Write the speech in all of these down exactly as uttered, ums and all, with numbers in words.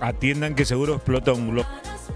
Atiendan que seguro explota un globo.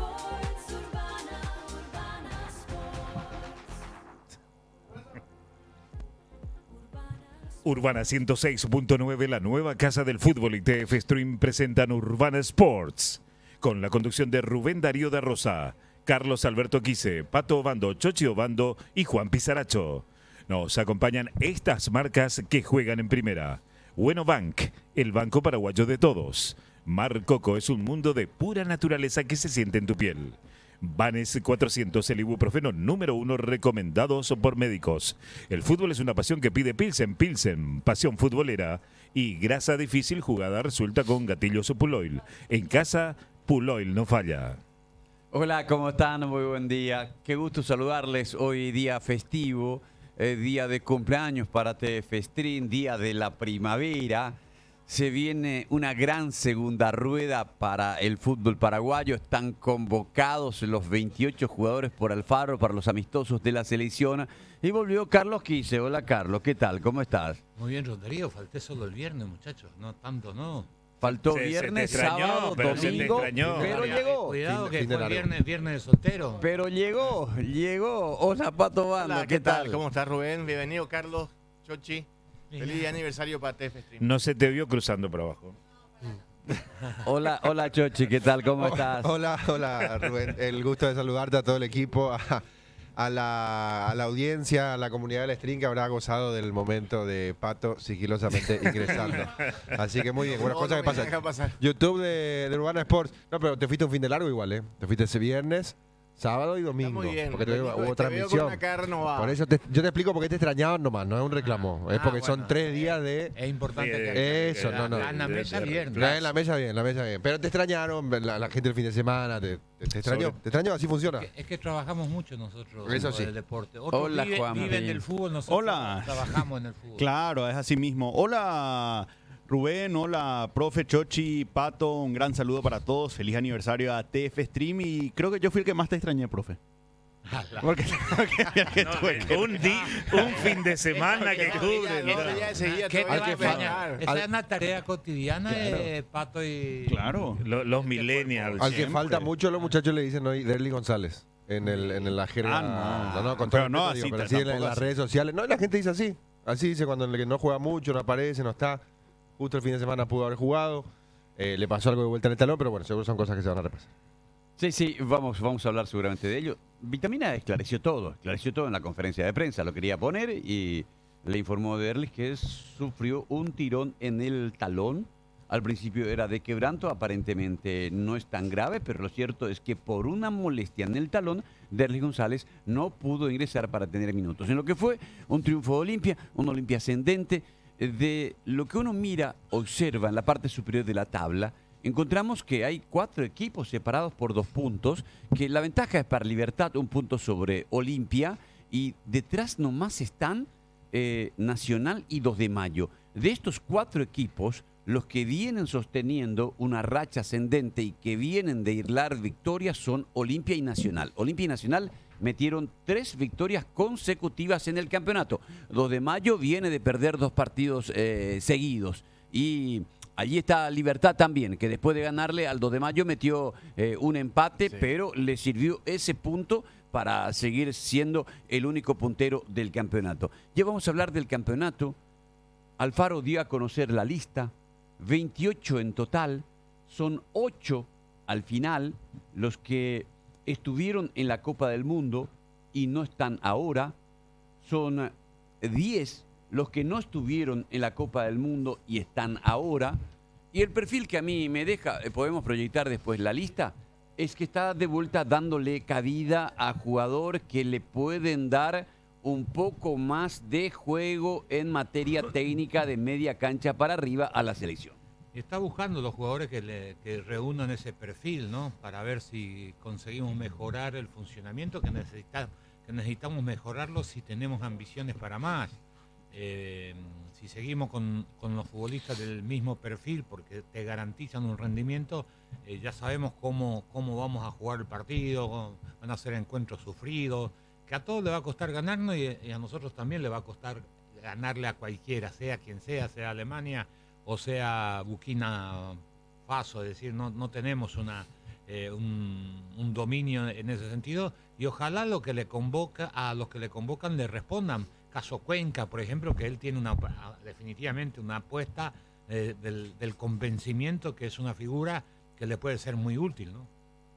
Urbana ciento seis punto nueve, la nueva casa del fútbol y T F Stream presentan Urbana Sports. Con la conducción de Rubén Darío da Rosa, Carlos Alberto Quise, Pato Obando, Chochi Obando y Juan Pizaracho. Nos acompañan estas marcas que juegan en primera. Bueno Bank, el banco paraguayo de todos. Mar Coco es un mundo de pura naturaleza que se siente en tu piel. Vanes cuatrocientos, el ibuprofeno número uno recomendados por médicos. El fútbol es una pasión que pide Pilsen, Pilsen, pasión futbolera. Y grasa difícil jugada resulta con gatillos o Puloil. En casa, Puloil no falla. Hola, ¿cómo están? Muy buen día. Qué gusto saludarles hoy día festivo, eh, día de cumpleaños para T F Stream, día de la primavera. Se viene una gran segunda rueda para el fútbol paraguayo. Están convocados los veintiocho jugadores por Alfaro para los amistosos de la selección. Y volvió Carlos Quise. Hola, Carlos. ¿Qué tal? ¿Cómo estás? Muy bien, Rodrigo. Falté solo el viernes, muchachos. No tanto, no. Faltó Se- se te viernes, extrañó, sábado, pero se te domingo, extrañó. pero Cuidado, llegó. Cuidado Fin- que fin de fue largo. viernes, viernes de soltero. Pero llegó, llegó. Hola, Pato Bando. Hola, ¿Qué tal? ¿Cómo estás, Rubén? Bienvenido, Carlos, Chochi. Feliz aniversario para T F Stream. No se te vio cruzando por abajo. Hola, hola, Chochi. ¿Qué tal? ¿Cómo estás? Hola, hola Rubén. El gusto de saludarte a todo el equipo, a, a la, a la audiencia, a la comunidad del stream que habrá gozado del momento de Pato sigilosamente ingresando. Así que muy bien, buenas No, cosas no que me pasan. deja pasar. YouTube de, de Urbana Sports. No, pero te fuiste un fin de largo igual, ¿eh? Te fuiste ese viernes, sábado y Está domingo. muy bien. Porque te- Te digo, hubo te veo con transmisión. una cara renovada. Por eso te- yo te explico por qué te extrañaban nomás, no es un reclamo. Es Ah, porque son bueno. tres días de... Es importante Sí, que Eso, no, no. la, la mesa De- de- viernes. La, la mesa bien, la mesa bien. Pero te extrañaron, la, la gente el fin de semana, te, te, te extrañó. Sobre- ¿Te extrañó? Así funciona. Es que, es que trabajamos mucho nosotros Eso con sí. el deporte. Otros Hola, vive- Juan. viven del fútbol, nosotros Hola. trabajamos en el fútbol. Claro, es así mismo. Hola Rubén, hola profe Chochi, Pato, un gran saludo para todos. Feliz aniversario a T F Stream y creo que yo fui el que más te extrañé, profe. Porque, porque- que tuve que- Un, di- un fin de semana que No, cubre. ya, ¿no? no, ya enseguida ¿Qué te te voy va a a extrañar? extrañar. Esa Al- es una tarea cotidiana de Pato y... Claro. Lo- Los millennials. Al que Siempre. falta mucho, los muchachos le dicen hoy Derly González. En, el, en la jerga. Ah, no. no, con Pero todo no respeto, así, pero t- sí en, en tampoco las así. redes sociales. No, la gente dice así. Así dice cuando el que no juega mucho, no aparece, no está. Justo el fin de semana pudo haber jugado. Eh, le pasó algo de vuelta en el talón, pero bueno, seguro son cosas que se van a repasar. Sí, sí, vamos, vamos a hablar seguramente de ello. Vitamina esclareció todo, esclareció todo en la conferencia de prensa, lo quería poner y le informó de Derlis que sufrió un tirón en el talón. Al principio era de quebranto, aparentemente no es tan grave, pero lo cierto es que por una molestia en el talón, Derlis González no pudo ingresar para tener minutos. En lo que fue un triunfo de Olimpia, un Olimpia ascendente, de lo que uno mira, observa en la parte superior de la tabla, encontramos que hay cuatro equipos separados por dos puntos, que la ventaja es para Libertad, un punto sobre Olimpia, y detrás nomás están eh, Nacional y dos de mayo. De estos cuatro equipos, los que vienen sosteniendo una racha ascendente y que vienen de hilar victorias son Olimpia y Nacional. Olimpia y Nacional metieron tres victorias consecutivas en el campeonato. dos de mayo viene de perder dos partidos eh, seguidos. Y allí está Libertad también, que después de ganarle al dos de mayo metió eh, un empate, Sí. pero le sirvió ese punto para seguir siendo el único puntero del campeonato. Ya vamos a hablar del campeonato. Alfaro dio a conocer la lista, veintiocho en total, son ocho al final los que estuvieron en la Copa del Mundo y no están ahora, son diez los que no estuvieron en la Copa del Mundo y están ahora, y el perfil que a mí me deja, eh, podemos proyectar después la lista, es que está de vuelta dándole cabida a jugador que le pueden dar un poco más de juego en materia técnica de media cancha para arriba a la selección. Y está buscando los jugadores que, le, que reúnan ese perfil, ¿no? Para ver si conseguimos mejorar el funcionamiento, que, necesita, que necesitamos mejorarlo si tenemos ambiciones para más. Eh, si seguimos con, con los futbolistas del mismo perfil, porque te garantizan un rendimiento, eh, ya sabemos cómo, cómo vamos a jugar el partido, van a ser encuentros sufridos, que a todos le va a costar ganarnos y, y a nosotros también le va a costar ganarle a cualquiera, sea quien sea, sea Alemania o sea Burkina Faso, es decir, no, no tenemos una, eh, un, un dominio en ese sentido, y ojalá lo que le convoca, a los que le convocan le respondan. Caso Cuenca, por ejemplo, que él tiene una definitivamente una apuesta eh, del, del convencimiento que es una figura que le puede ser muy útil, ¿no?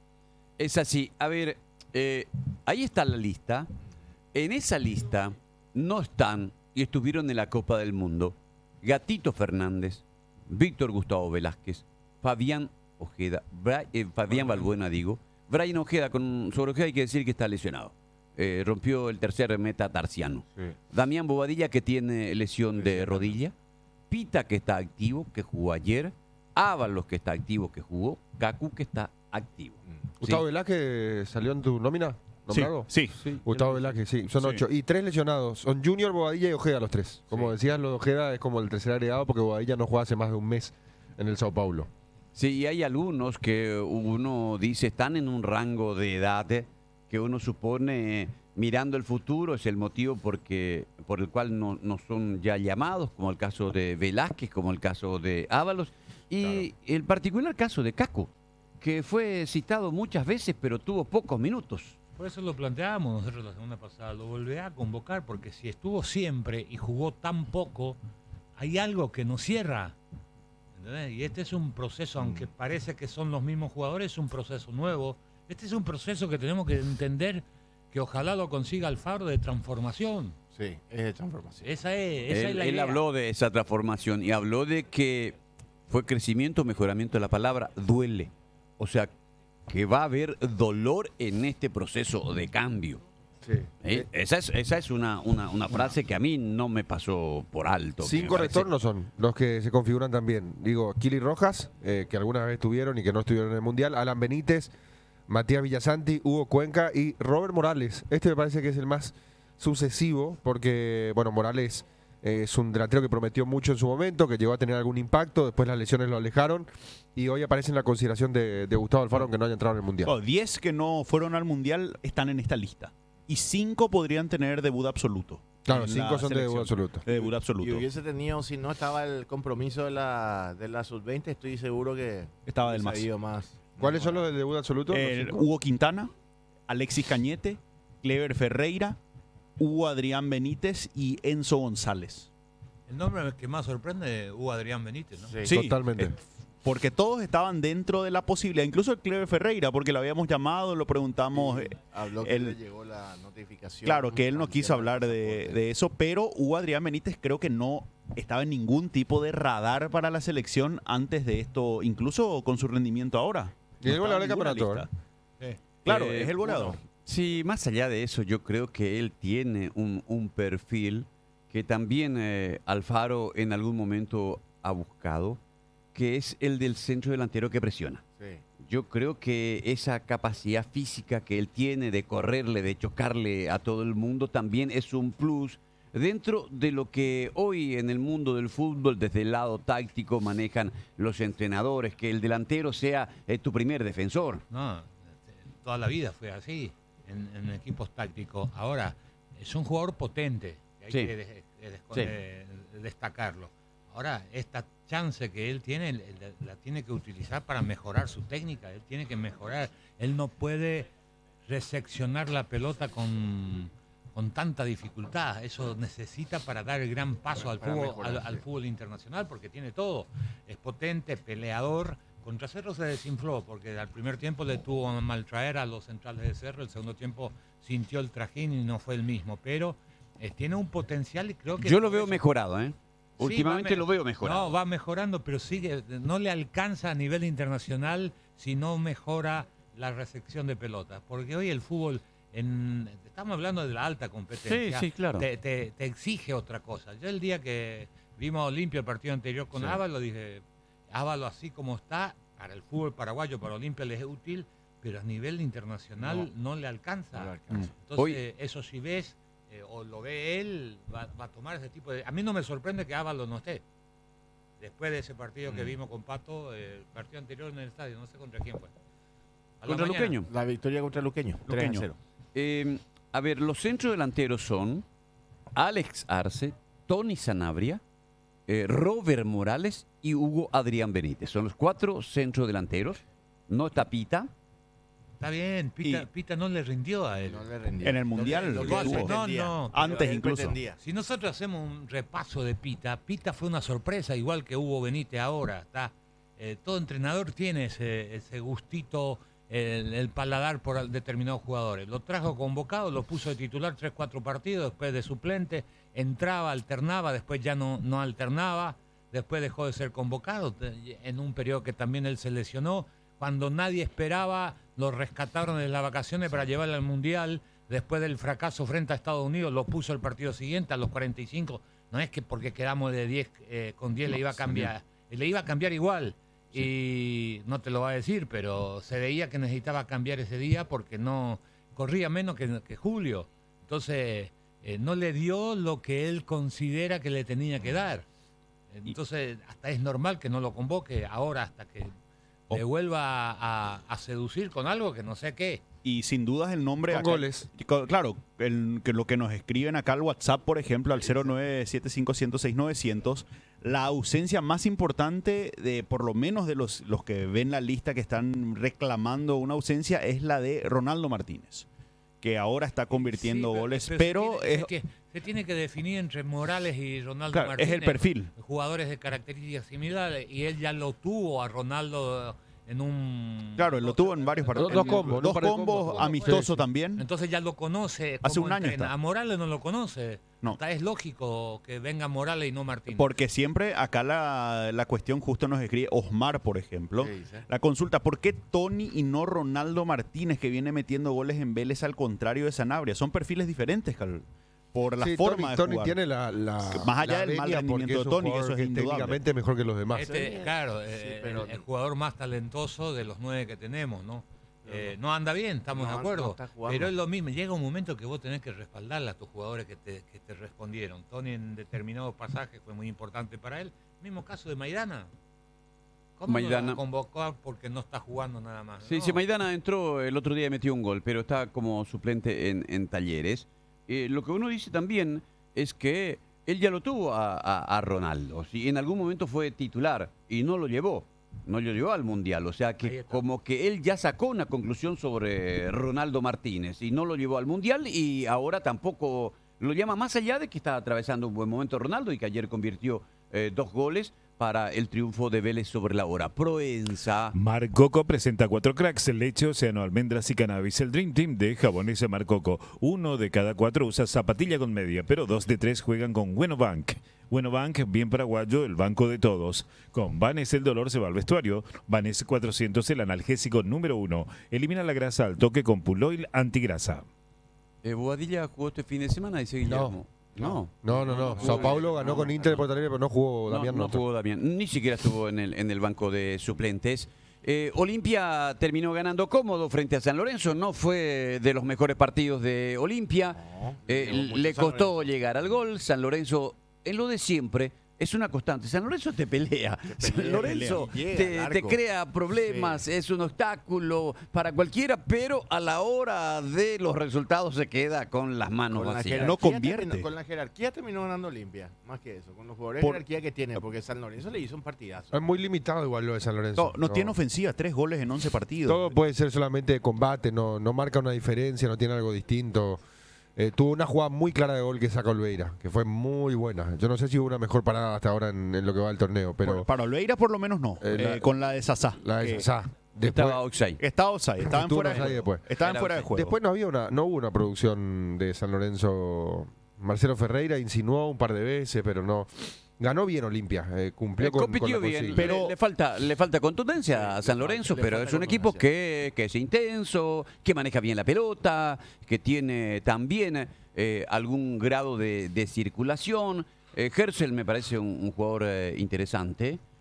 Es así. A ver, eh, ahí está la lista. En esa lista no están y estuvieron en la Copa del Mundo Gatito Fernández, Víctor Gustavo Velázquez, Fabián Ojeda, Bra eh, Fabián Balbuena, digo. Brian Ojeda, con, sobre Ojeda hay que decir que está lesionado. Eh, rompió el tercer metatarsiano. Sí. Damián Bobadilla, que tiene lesión sí, de sí, rodilla. Pita, que está activo, que jugó ayer. Ábalos, que está activo, que jugó. Kaku, que está activo. Gustavo ¿Sí? Velázquez salió en tu nómina, nombrado. Sí, sí. sí. Gustavo Velázquez, sí, son sí. ocho. Y tres lesionados. Son Junior, Bobadilla y Ojeda los tres. Como sí. decías, lo de Ojeda es como el tercer agregado porque Bobadilla no juega hace más de un mes en el Sao Paulo. Sí, y hay algunos que uno dice están en un rango de edad que uno supone, mirando el futuro, es el motivo porque, por el cual no, no son ya llamados, como el caso de Velázquez, como el caso de Ábalos, y claro. el particular caso de Kaku, que fue citado muchas veces, pero tuvo pocos minutos. Por eso lo planteábamos nosotros la semana pasada, lo volverá a convocar, porque si estuvo siempre y jugó tan poco, hay algo que no cierra. ¿Entendés? Y este es un proceso, aunque parece que son los mismos jugadores, es un proceso nuevo. Este es un proceso que tenemos que entender, que ojalá lo consiga Alfaro, de transformación. Sí, es de transformación. Esa es, esa él, es la él idea. habló de esa transformación y habló de que fue crecimiento, mejoramiento de la palabra, duele. O sea, que va a haber dolor en este proceso de cambio. Sí. ¿Eh? Esa es, esa es una, una, una frase que a mí no me pasó por alto. Cinco retornos son los que se configuran también. Digo, Kili Rojas, eh, que alguna vez estuvieron y que no estuvieron en el Mundial, Alan Benítez, Matías Villasanti, Hugo Cuenca y Robert Morales. Este me parece que es el más sucesivo porque, bueno, Morales eh, es un delantero que prometió mucho en su momento, que llegó a tener algún impacto, después las lesiones lo alejaron y hoy aparece en la consideración de, de Gustavo Alfaro, aunque no haya entrado en el Mundial. Oh, diez que no fueron al Mundial están en esta lista. Y cinco podrían tener debut absoluto. Claro, cinco son de debut absoluto. De debut absoluto. Y hubiese tenido, si no estaba el compromiso de la, de la sub veinte, estoy seguro que estaba del más. más. ¿Cuáles son los del debut absoluto? Eh, Hugo Quintana, Alexis Cañete, Clever Ferreira, Hugo Adrián Benítez y Enzo González. El nombre que más sorprende es Hugo Adrián Benítez, ¿no? Sí, sí, totalmente. Eh, porque todos estaban dentro de la posibilidad, incluso el Clever Ferreira, porque lo habíamos llamado, lo preguntamos. Sí, habló que él, le llegó la notificación. Claro, que él no quiso hablar de, de eso, pero Hugo Adrián Benítez creo que no estaba en ningún tipo de radar para la selección antes de esto, incluso con su rendimiento ahora. Y no el goleador del campeonato. Sí. Claro, eh, es el goleador. Bueno, sí, más allá de eso, yo creo que él tiene un, un perfil que también eh, Alfaro en algún momento ha buscado, que es el del centro delantero que presiona. Sí. Yo creo que esa capacidad física que él tiene de correrle, de chocarle a todo el mundo, también es un plus dentro de lo que hoy en el mundo del fútbol, desde el lado táctico, manejan los entrenadores, que el delantero sea eh, tu primer defensor. No, toda la vida fue así en, en equipos tácticos. Ahora, es un jugador potente, hay sí. que de, de, de, sí. de, destacarlo. Ahora, esta chance que él tiene, la, la tiene que utilizar para mejorar su técnica. Él tiene que mejorar. Él no puede reseccionar la pelota con, con tanta dificultad. Eso necesita para dar el gran paso para, al, para fútbol, mejorar, al, sí. al fútbol internacional, porque tiene todo. Es potente, peleador. Contra Cerro se desinfló, porque al primer tiempo le tuvo a maltraer a los centrales de Cerro. El segundo tiempo sintió el trajín y no fue el mismo. Pero eh, tiene un potencial y creo que... Yo lo veo eso, mejorado, ¿eh? Sí, últimamente lo veo mejorado. No, va mejorando, pero sigue, no le alcanza a nivel internacional si no mejora la recepción de pelotas. Porque hoy el fútbol, en, estamos hablando de la alta competencia, sí, sí, claro. te, te, te exige otra cosa. Yo el día que vimos a Olimpia el partido anterior con sí. Ábalo, dije, Ábalo así como está, para el fútbol paraguayo, para Olimpia le es útil, pero a nivel internacional no, no le alcanza. No le alcanza. Entonces, hoy, eso si ves... Eh, o lo ve él, va, va a tomar ese tipo de... A mí no me sorprende que Ábalos no esté. Después de ese partido mm. que vimos con Pato, eh, el partido anterior en el estadio, no sé contra quién fue. A contra la Luqueño. La victoria contra Luqueño. Luqueño. tres a cero. Eh, a ver, los centros delanteros son Alex Arce, Tony Sanabria, eh, Robert Morales y Hugo Adrián Benítez. Son los cuatro centrodelanteros. No está Pita. Está bien, Pita, Y- Pita no le rindió a él. No le rendió. En el Mundial Lo lo que hace- tuvo. no, no. Antes Pero él incluso. pretendía. Si nosotros hacemos un repaso de Pita, Pita fue una sorpresa, igual que Hugo Benítez ahora. Está, eh, todo entrenador tiene ese, ese gustito, el, el paladar por determinados jugadores. Lo trajo convocado, lo puso de titular tres, cuatro partidos, después de suplente, entraba, alternaba, después ya no, no alternaba, después dejó de ser convocado en un periodo que también él se lesionó. Cuando nadie esperaba, lo rescataron de las vacaciones para llevarlo al Mundial. Después del fracaso frente a Estados Unidos, lo puso el partido siguiente a los cuarenta y cinco. No es que porque quedamos de diez eh, con diez le iba a cambiar. Le iba a cambiar igual. Y no te lo va a decir, pero se veía que necesitaba cambiar ese día porque no corría menos que, que Julio. Entonces, eh, no le dio lo que él considera que le tenía que dar. Entonces, hasta es normal que no lo convoque ahora hasta que le vuelva a, a seducir con algo que no sé qué. Y sin dudas el nombre... Con acá- goles. co- Claro, el- que lo que nos escriben acá al WhatsApp, por ejemplo, al cero nueve siete cinco cero cero seis nueve cero cero, la ausencia más importante de, por lo menos de los, los que ven la lista que están reclamando una ausencia, es la de Ronaldo Martínez, que ahora está convirtiendo Sí, goles, se pero tiene- es, se que- se tiene que definir entre Morales y Ronaldo claro, es Martínez. el perfil. Jugadores de características similares, y él ya lo tuvo a Ronaldo en un... Claro, él lo tuvo en varios partidos. Dos combos, Dos un par de combos combos. amistosos Sí, sí. también. Entonces ya lo conoce. Hace cómo un año entrena. está. A Morales no lo conoce. No. Está- es lógico que venga Morales y no Martínez. Porque siempre acá la, la cuestión justo nos escribe Osmar, por ejemplo. ¿Qué dice? La consulta, ¿por qué Tony y no Ronaldo Martínez, que viene metiendo goles en Vélez al contrario de Sanabria? Son perfiles diferentes, Cal- por la Sí, forma Tony, de Tony jugar. tiene la, la Más allá la del mal venia rendimiento porque de es un Tony, que jugador eso es que indudable. técnicamente mejor que los demás. Este, claro, eh, pero- el, el jugador más talentoso de los nueve que tenemos, ¿no? Eh, no anda bien, estamos No, de acuerdo. no está jugando. Pero es lo mismo, llega un momento que vos tenés que respaldarle a tus jugadores que te, que te respondieron. Tony en determinados pasajes fue muy importante para él. Mismo caso de Maidana. ¿Cómo Maidana. lo va a convocar porque no está jugando nada más? Sí, No. sí, Maidana entró el otro día y metió un gol, pero está como suplente en, en Talleres. Eh, lo que uno dice también es que él ya lo tuvo a, a- a Ronaldo. ¿Sí? En algún momento fue titular y no lo llevó. No lo llevó al Mundial. O sea Ahí que está. como que él ya sacó una conclusión sobre Ronaldo Martínez y no lo llevó al Mundial y ahora tampoco lo llama, más allá de que está atravesando un buen momento Ronaldo y que ayer convirtió eh, dos goles para el triunfo de Vélez sobre la hora. Proenza. Mar Coco presenta cuatro cracks, leche, océano, almendras y cannabis. El Dream Team de jabones de Mar Coco. Uno de cada cuatro usa zapatilla con media, pero dos de tres juegan con Bueno Bank. Bueno Bank, bien paraguayo, el banco de todos. Con Vanes el dolor se va al vestuario. Vanes cuatrocientos, el analgésico número uno. Elimina la grasa al toque con Puloil antigrasa. Eh, Boadilla jugó este fin de semana, dice Guillermo. No. No, no, no. Sao Paulo ganó con Inter de Porto Alegre, pero no jugó No, Damián. no no entró. jugó Damián, ni siquiera estuvo en el, en el banco de suplentes. Eh, Olimpia terminó ganando cómodo frente a San Lorenzo, no fue de los mejores partidos de Olimpia. Eh, llegó mucho le San costó Lorenzo. llegar al gol. San Lorenzo, en lo de siempre, es una constante. San Lorenzo te pelea. San Lorenzo pelea. te, Llega al te arco. crea problemas, es un obstáculo para cualquiera, pero a la hora de los resultados se queda con las manos Con la vacías. jerarquía No convierte. terminó- con la jerarquía terminó ganando Olimpia, más que eso, con los jugadores Por- de jerarquía que tiene, porque San Lorenzo le hizo un partidazo. Es muy limitado igual lo de San Lorenzo. No, no tiene ofensiva, tres goles en once partidos. Todo puede ser solamente de combate, no, no marca una diferencia, no tiene algo distinto. Eh, tuvo una jugada muy clara de gol que saca Olveira, que fue muy buena. Yo no sé si hubo una mejor parada hasta ahora en, en lo que va del torneo, pero Por- para Olveira por lo menos no. Eh, la- Eh, con la de Sasá. la de que Sasá. Después, Estaba offside. Estaba offside, estaban Estuvo fuera, offside de después. estaban Era fuera de offside. juego. después no había una, no hubo una producción de San Lorenzo. Marcelo Ferreira insinuó un par de veces, pero no. Ganó bien Olimpia, eh, cumplió Eh, con, con la compitió bien, consigna. Pero- le, le falta, le falta contundencia a San Lorenzo, le pero falta es un equipo contundencia. que, que es intenso, que maneja bien la pelota, que tiene también eh, algún grado de, de circulación. Eh, Hersel me parece un, un jugador eh, interesante.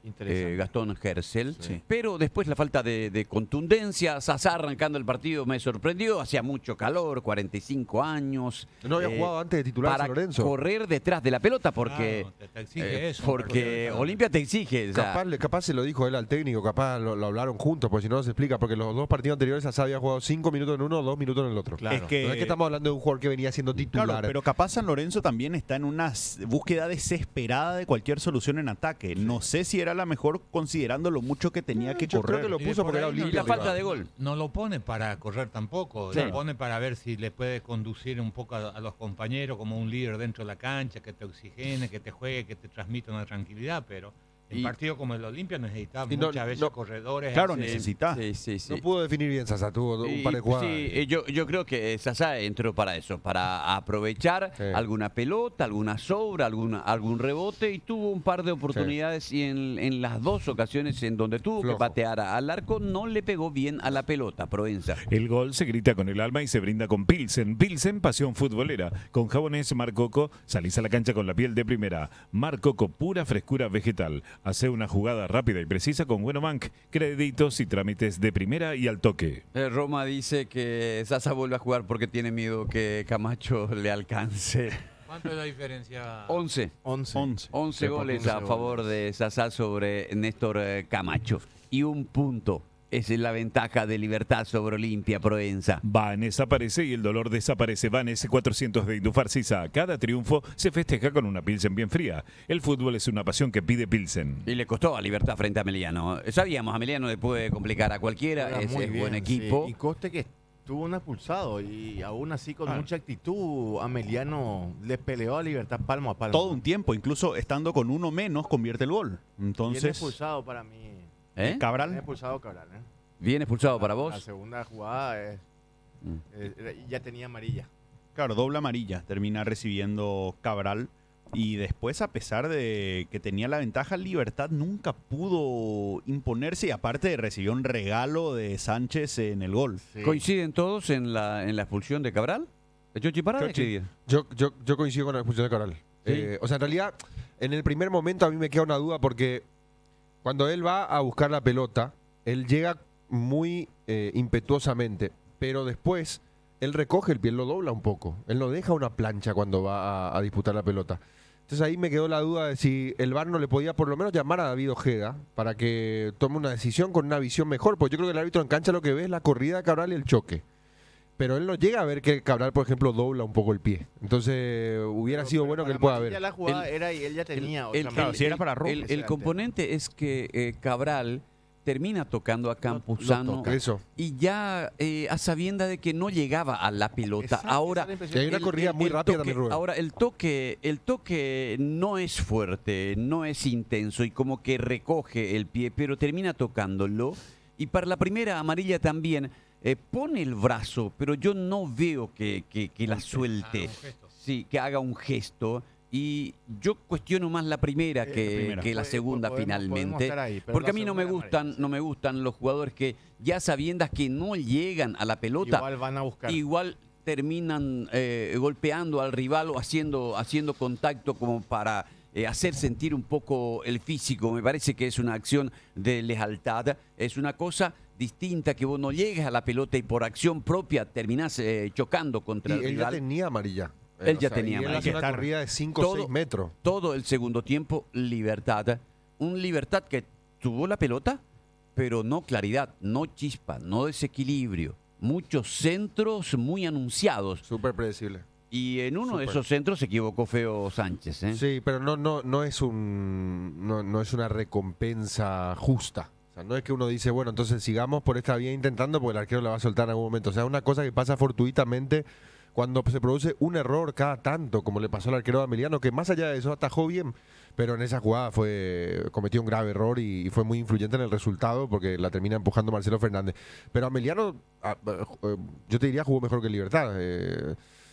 eh, Gastón Gersel, Sí. pero después la falta de, de contundencia, Sasá arrancando el partido me sorprendió, hacía mucho calor, cuarenta y cinco años. No había eh, jugado antes de titular para San Lorenzo. correr detrás de la pelota porque, Claro, te- te exige eh, eso, porque porque- Olimpia te exige. O sea, Capaz, le- capaz se lo dijo él al técnico, capaz lo, lo hablaron juntos, porque si no, no se explica, porque los dos partidos anteriores Sasá había jugado cinco minutos en uno, dos minutos en el otro. Claro. Es que- No es que estamos hablando de un jugador que venía siendo titular. Claro, pero capaz San Lorenzo también está en una s- búsqueda desesperada de cualquier solución en ataque. No sé si era la mejor considerando lo mucho que tenía que yo correr. creo que lo Y de puso por porque era ahí no- y Olimpia. la falta rival. de gol. No lo pone para correr tampoco, Sí. lo pone para ver si le puede conducir un poco a, a los compañeros como un líder dentro de la cancha, que te oxigene, que te juegue, que te transmita una tranquilidad, pero en Y- partido como el Olimpia necesitaba Y no- muchas veces no- corredores. Claro, así. necesita. Sí, sí, sí. No pudo definir bien Sasá, tuvo un Y- par de jugadas. Sí, eh, yo, yo creo que Sasá entró para eso, para aprovechar Sí. alguna pelota, alguna sobra, alguna, algún rebote y tuvo un par de oportunidades y en, en las dos ocasiones en donde tuvo Flojo. que patear al arco no le pegó bien a la pelota, Provenza. El gol se grita con el alma y se brinda con Pilsen. Pilsen, pasión futbolera. Con jabones Marcoco, salís a la cancha con la piel de primera. Marcoco, pura frescura vegetal. Hace una jugada rápida y precisa con Buenobank. Créditos y trámites de primera y al toque. Eh, Roma dice que Sasa vuelve a jugar porque tiene miedo que Camacho le alcance. ¿Cuánto es la diferencia? once. once. once. once Sí, por goles once a favor goles. de Sasá sobre Néstor eh, Camacho. Y un punto. Esa es la ventaja de Libertad sobre Olimpia, Provenza. Vanes aparece y el dolor desaparece. Vanes cuatrocientos de Indufar Sisa. Cada triunfo se festeja con una Pilsen bien fría. El fútbol es una pasión que pide Pilsen. Y le costó a Libertad frente a Ameliano. Sabíamos, Ameliano le puede complicar a cualquiera, Juega es, muy es bien, buen sí. equipo. Y coste que estuvo un expulsado y aún así con Ah. mucha actitud Ameliano le peleó a Libertad palmo a palmo. Todo un tiempo, incluso estando con uno menos, convierte el gol. Bien Entonces, expulsado para mí. ¿Eh? Bien Cabral, expulsado Cabral. ¿eh? Bien expulsado para La vos. segunda jugada es, Mm. eh, era- ya tenía amarilla. claro, doble amarilla, termina recibiendo Cabral. Y después, a pesar de que tenía la ventaja, Libertad nunca pudo imponerse. Y aparte, recibió un regalo de Sánchez en el gol. Sí. ¿Coinciden todos en la, en la expulsión de Cabral? ¿Chochi Parada? Chochi. ¿Qué día? Yo, yo, yo coincido con la expulsión de Cabral. Sí. Eh, o sea, en realidad, en el primer momento a mí me queda una duda porque cuando él va a buscar la pelota, él llega muy eh, impetuosamente, pero después él recoge el pie, él lo dobla un poco. Él no deja una plancha cuando va a, a disputar la pelota. Entonces ahí me quedó la duda de si el V A R no le podía por lo menos llamar a David Ojeda para que tome una decisión con una visión mejor, porque yo creo que el árbitro en cancha lo que ve es la corrida de Cabral y el choque. Pero él no llega a ver que Cabral, por ejemplo, dobla un poco el pie. Entonces hubiera Pero- sido pero bueno que para él pueda amarilla ver. la jugada El- era y él ya tenía El- otra el- Claro, amarilla. si era para rojo. El, ese el era el componente es que eh, Cabral termina tocando a Campuzano toca. Eso. y ya eh, a sabienda de que no llegaba a la pelota. Esa- Ahora, esa es la impresión. Y hay una el- corrida el- muy el rápida toque- también, Rubén. Ahora, el toque, el toque no es fuerte, no es intenso y como que recoge el pie, pero termina tocándolo. Y para la primera amarilla también eh, pone el brazo, pero yo no veo que, que- que la suelte. Ah, un gesto. Sí, que haga un gesto. Y yo cuestiono más la primera Eh, que, la primera. que la Puede- segunda podemos- podemos finalmente. estar ahí, pero Porque a la mí no me segunda gustan, amarilla. no me gustan los jugadores que ya sabiendas que no llegan a la pelota, Igual van a buscar. igual terminan eh, golpeando al rival o haciendo, haciendo contacto como para eh, hacer sentir un poco el físico. Me parece que es una acción de lealtad. Es una cosa distinta que vos no llegues a la pelota y por acción propia terminás eh, chocando Y contra el él ya rival. tenía amarilla. Él o ya sea, tenía y él amarilla. hace una Estar corrida de cinco o todo- seis metros. Todo el segundo tiempo, Libertad. Un Libertad que tuvo la pelota, pero no claridad, no chispa, no desequilibrio. Muchos centros muy anunciados. Súper predecible. Y en uno de Súper. esos centros se equivocó feo Sánchez. ¿eh? Sí, pero no, no, no es un no, no es una recompensa justa. O sea, no es que uno dice, bueno, entonces sigamos por esta vía intentando porque el arquero la va a soltar en algún momento. O sea, es una cosa que pasa fortuitamente cuando se produce un error cada tanto, como le pasó al arquero de Ameliano, que más allá de eso atajó bien, pero en esa jugada fue cometió un grave error y, y fue muy influyente en el resultado porque la termina empujando Marcelo Fernández. Pero Ameliano, ah, eh, yo te diría, jugó mejor que Libertad. Eh,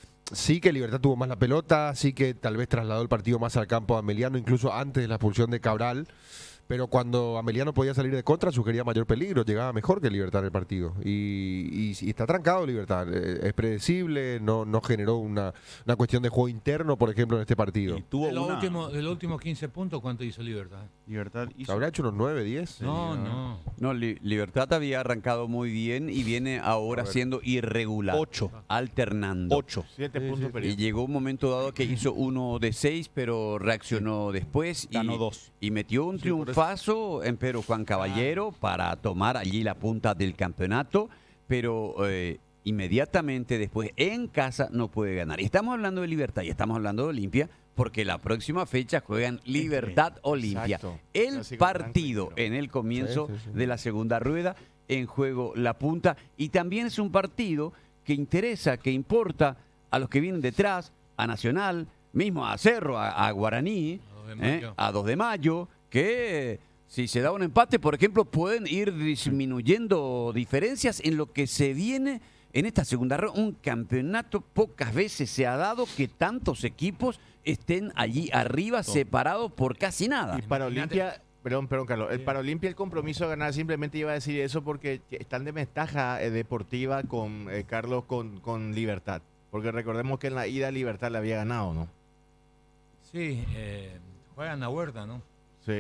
Sí que Libertad tuvo más la pelota, sí que tal vez trasladó el partido más al campo de Ameliano, incluso antes de la expulsión de Cabral, Pero cuando Ameliano podía salir de contra, sugería mayor peligro, llegaba mejor que Libertad en el partido. Y, y, y está trancado Libertad, eh, es predecible, no, no generó una, una cuestión de juego interno, por ejemplo, en este partido. Y tuvo De los una- últimos de los últimos quince puntos, ¿cuánto hizo Libertad? Libertad hizo- ¿Habrá hecho unos nueve, diez? No, no. No, Li- Libertad había arrancado muy bien y viene ahora A ver. siendo irregular. Ocho. Alternando. Ocho. Siete Sí, puntos sí. perdidos. Y llegó un momento dado que hizo uno de seis, pero reaccionó después y, Ganó dos. y metió un Sí, por eso. triunfazo en Pedro Juan Caballero para tomar allí la punta del campeonato, pero eh, inmediatamente después en casa no puede ganar. Y estamos hablando de Libertad y estamos hablando de Olimpia porque la próxima fecha juegan Libertad Olimpia. Exacto. El Clásico partido blanco y negro. en el comienzo Sí, sí, sí. de la segunda rueda, en juego la punta, y también es un partido que interesa, que importa a los que vienen detrás, a Nacional, mismo a Cerro, a, a Guaraní, A dos de ¿eh? mayo. a dos de mayo, que si se da un empate, por ejemplo, pueden ir disminuyendo diferencias en lo que se viene en esta segunda rueda. Un campeonato pocas veces se ha dado que tantos equipos estén allí arriba, separados por casi nada. Y para Imagínate. Olimpia, perdón, perdón, Carlos, el, para Olimpia el compromiso de ganar, simplemente iba a decir eso porque están de ventaja eh, deportiva con eh, Carlos con, con Libertad. Porque recordemos que en la ida Libertad le había ganado, ¿no? Sí, eh, juegan a Huerta, ¿no? Sí.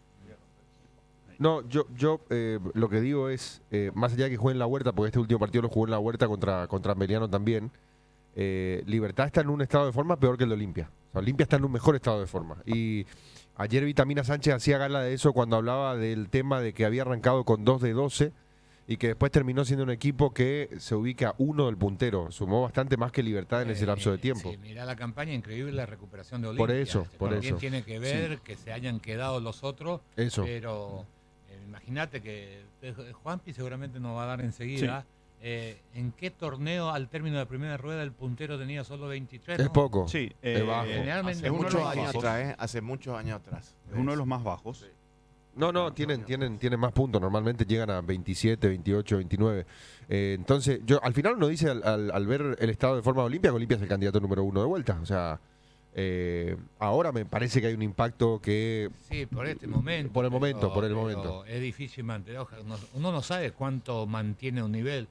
No, yo, yo eh, lo que digo es, eh, más allá de que juegue en la Huerta, porque este último partido lo jugó en la Huerta contra, contra Ameliano también, eh, Libertad está en un estado de forma peor que el de Olimpia. O sea, Olimpia está en un mejor estado de forma. Y ayer Vitamina Sánchez hacía gala de eso cuando hablaba del tema de que había arrancado con dos de doce y que después terminó siendo un equipo que se ubica uno del puntero. Sumó bastante más que Libertad en ese Eh, lapso de tiempo. Sí, mira la campaña, increíble la recuperación de Olimpia. Por eso, por También eso. tiene que ver que se hayan quedado los otros, Eso. pero eh, imagínate que eh, Juanpi seguramente nos va a dar enseguida. Eh, ¿En qué torneo al término de la primera rueda el puntero tenía solo veintitrés? Es ¿no? poco. Sí, Es eh, bajo. Generalmente Hace uno de muchos los años bajos. atrás, ¿eh? Hace muchos años atrás. es uno de los más bajos. No, no, tienen, tienen, tienen más puntos. Normalmente llegan a veintisiete, veintiocho, veintinueve. Eh, entonces, yo al final uno dice al, al- al ver el estado de forma de Olimpia que Olimpia es el candidato número uno de vuelta. O sea, eh, ahora me parece que hay un impacto que Sí, por este momento. Por el momento, pero- por el pero momento. Es difícil mantener. oja- no- Uno no sabe cuánto mantiene un nivel.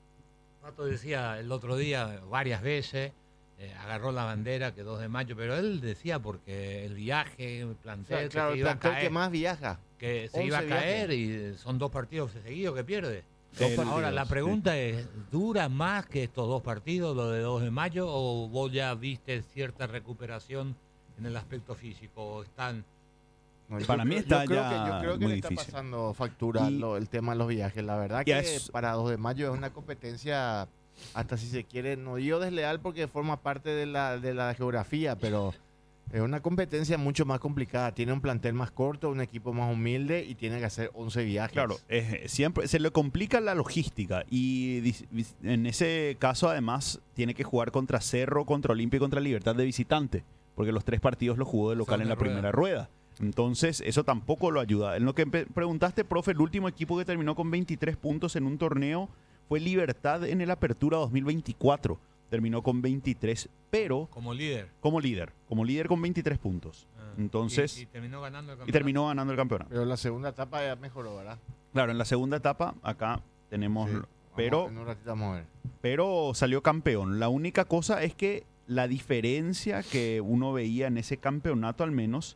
Pato decía el otro día varias veces, eh, agarró la bandera que dos de mayo, pero él decía porque el viaje, el O plantel, sea, que claro, se el iba a plantel caer, que más viaja. que se once iba a viajes. caer y son dos partidos seguidos que pierde. Dos Ahora, partidos, la sí. pregunta es, ¿dura más que estos dos partidos, lo de dos de mayo, o vos ya viste cierta recuperación en el aspecto físico? ¿O están No, yo Para mí creo- está yo creo ya que, yo creo que muy le está difícil. pasando factura Y- lo- el tema de los viajes. La verdad Y que es- para dos de mayo es una competencia, hasta si se quiere, no digo desleal porque forma parte de la, de la geografía, pero es una competencia mucho más complicada. Tiene un plantel más corto, un equipo más humilde y tiene que hacer once viajes. Claro, es- siempre se le complica la logística y dis- vis- en ese caso además tiene que jugar contra Cerro, contra Olimpia y contra Libertad de visitante, porque los tres partidos los jugó de local Son en de la rueda. primera rueda. Entonces, eso tampoco lo ayuda. En lo que empe- preguntaste, profe, el último equipo que terminó con veintitrés puntos en un torneo fue Libertad en el Apertura dos mil veinticuatro. Terminó con veintitrés, pero como líder? como líder, como líder con veintitrés puntos. Ah, Entonces, y, y terminó ganando el y campeonato. terminó ganando el campeonato. Pero la segunda etapa ya mejoró, ¿verdad? Claro, en la segunda etapa acá tenemos, Sí. Vamos, pero en un ratito vamos a ver. pero salió campeón. La única cosa es que la diferencia que uno veía en ese campeonato al menos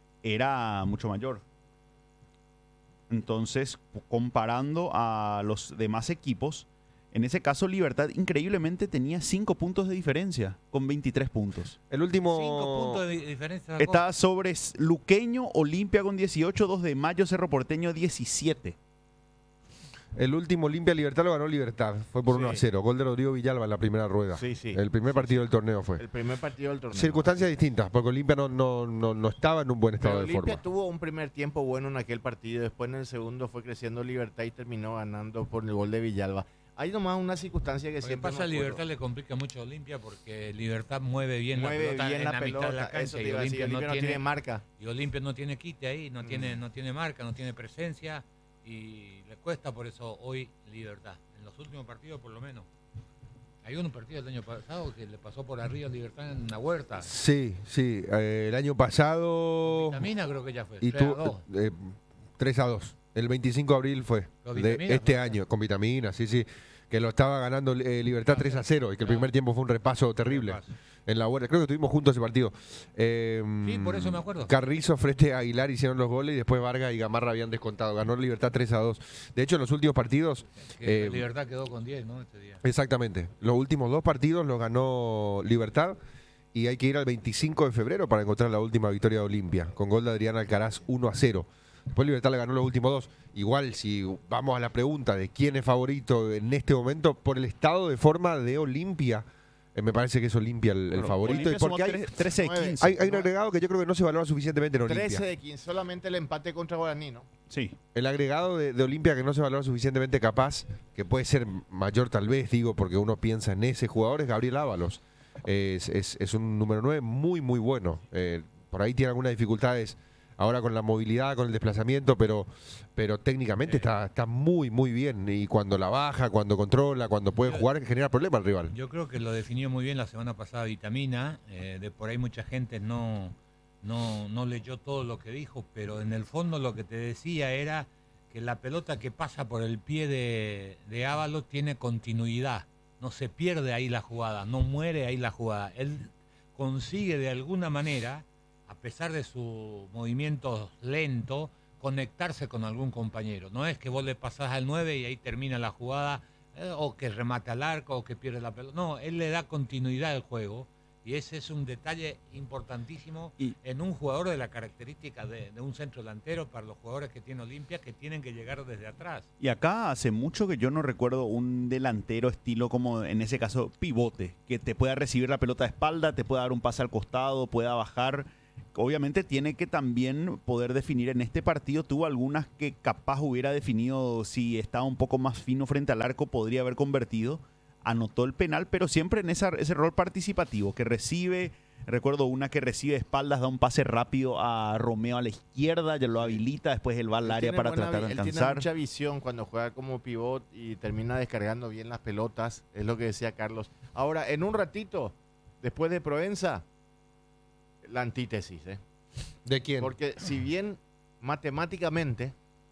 era mucho mayor. Entonces, comparando a los demás equipos, en ese caso Libertad increíblemente tenía cinco puntos de diferencia con veintitrés puntos. el último... Cinco puntos de di- diferencia. de la Está sobre S- Luqueño, Olimpia con dieciocho, dos de mayo, Cerro Porteño diecisiete. El último Olimpia Libertad lo ganó Libertad. Fue por Sí. uno a cero. Gol de Rodrigo Villalba en la primera rueda. Sí, sí. El primer partido del torneo fue. El primer partido del torneo. Circunstancias distintas, porque Olimpia no, no, no, no estaba en un buen estado Pero de Olimpia forma. tuvo un primer tiempo bueno en aquel partido, después en el segundo fue creciendo Libertad y terminó ganando por el gol de Villalba. Hay nomás una circunstancia que Lo que siempre pasa a me acuerdo. Libertad le complica mucho a Olimpia porque Libertad mueve bien Mueve la pelota bien en la la, mitad pelota, de la eso cancha te y iba a decir, Olimpia no Olimpia no tiene, tiene marca. y Olimpia no tiene quite ahí, no Mm. tiene no tiene marca, no tiene presencia y le cuesta por eso hoy Libertad. En los últimos partidos por lo menos. Hay un partido del año pasado que le pasó por arriba a Libertad en la huerta. Sí, sí. eh, el año pasado. Vitamina creo que ya fue. Y tres a tú, dos. eh, tres a dos. El veinticinco de abril fue. Con De Vitamina este fue. año, con vitamina, sí, sí. Que lo estaba ganando eh, Libertad tres a cero. Y que el primer tiempo fue un repaso terrible. Repaso. En la huerta. Creo que estuvimos juntos ese partido. Eh, Sí, por eso me acuerdo. Carrizo frente a Aguilar hicieron los goles y después Vargas y Gamarra habían descontado. Ganó Libertad tres a dos. De hecho, en los últimos partidos. Que eh, Libertad quedó con diez, ¿no? Este día. Exactamente. Los últimos dos partidos los ganó Libertad y hay que ir al veinticinco de febrero para encontrar la última victoria de Olimpia, con gol de Adrián Alcaraz uno a cero. Después Libertad le ganó los últimos dos. Igual, si vamos a la pregunta de quién es favorito en este momento, por el estado de forma de Olimpia, eh, me parece que es Olimpia el, el Bueno, favorito. Olimpia Y porque sumó hay, tre- trece de nueve. quince. hay, hay un agregado que yo creo que no se valora suficientemente en Olimpia. trece de quince, solamente el empate contra Guaraní, ¿no? Sí. El agregado de, de Olimpia que no se valora suficientemente capaz, que puede ser mayor tal vez, digo, porque uno piensa en ese jugador, es Gabriel Ábalos. Es, es- es un número nueve muy, muy bueno. Eh, por ahí tiene algunas dificultades ahora con la movilidad, con el desplazamiento, pero, pero técnicamente está, está muy, muy bien. Y cuando la baja, cuando controla, cuando puede jugar, genera problema al rival. Yo creo que lo definió muy bien la semana pasada Vitamina. Eh, de por ahí mucha gente no, no, no leyó todo lo que dijo, pero en el fondo lo que te decía era que la pelota que pasa por el pie de, de Ábalos tiene continuidad. No se pierde ahí la jugada, no muere ahí la jugada. Él consigue de alguna manera, a pesar de su movimiento lento, conectarse con algún compañero. No es que vos le pasás al nueve y ahí termina la jugada, eh, o que remate al arco, o que pierde la pelota. No, él le da continuidad al juego, y ese es un detalle importantísimo Y- en un jugador de la característica de, de un centro delantero para los jugadores que tiene Olimpia, que tienen que llegar desde atrás. Y acá hace mucho que yo no recuerdo un delantero estilo como en ese caso pivote, que te pueda recibir la pelota de espalda, te pueda dar un pase al costado, pueda bajar. Obviamente tiene que también poder definir en este partido. Tuvo algunas que capaz hubiera definido si estaba un poco más fino frente al arco, podría haber convertido. Anotó el penal, pero siempre en esa, ese rol participativo, que recibe, recuerdo una que recibe de espaldas, da un pase rápido a Romeo a la izquierda, ya lo habilita, después él va al Él área tiene para buena tratar de vi- Él tiene alcanzar. mucha visión cuando juega como pivot y termina descargando bien las pelotas, es lo que decía Carlos. Ahora, en un ratito, después de Provenza, la antítesis, ¿eh? ¿De quién? Porque si bien matemáticamente,